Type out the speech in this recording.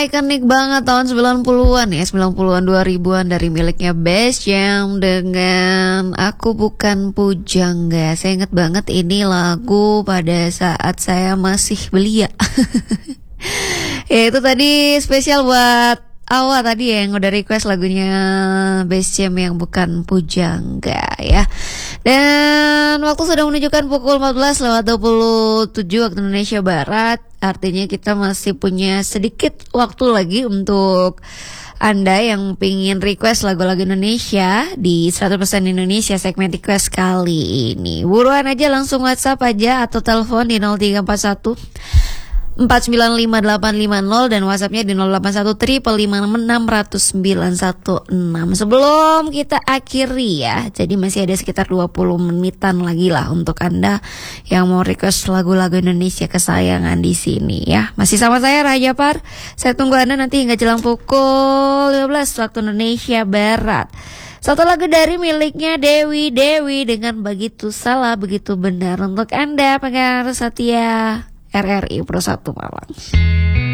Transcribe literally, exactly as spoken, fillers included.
Ikonik banget tahun sembilan puluhan ya, sembilan puluhan dua ribuan dari miliknya Best Jam dengan Aku Bukan Pujangga. Saya ingat banget ini lagu pada saat saya masih belia. Ya itu tadi spesial buat Awa tadi ya, yang udah request lagunya Best Jam yang Bukan Pujangga ya. Dan waktu sudah menunjukkan pukul empat belas lewat dua puluh tujuh waktu Indonesia Barat. Artinya kita masih punya sedikit waktu lagi untuk Anda yang pingin request lagu-lagu Indonesia di seratus persen Indonesia segmen request kali ini. Buruan aja, langsung WhatsApp aja atau telepon di nol tiga empat satu empat sembilan lima delapan lima nol dan WhatsAppnya di nol delapan satu lima lima enam sembilan satu enam. Sebelum kita akhiri ya, jadi masih ada sekitar dua puluh menitan lagi lah untuk Anda yang mau request lagu-lagu Indonesia kesayangan di sini ya. Masih sama saya Raja Par. Saya tunggu Anda nanti hingga jelang pukul lima belas waktu Indonesia Barat. Satu lagu dari miliknya Dewi Dewi dengan Begitu Salah Begitu Benar untuk Anda pendengar setia R R I Pro satu Malang.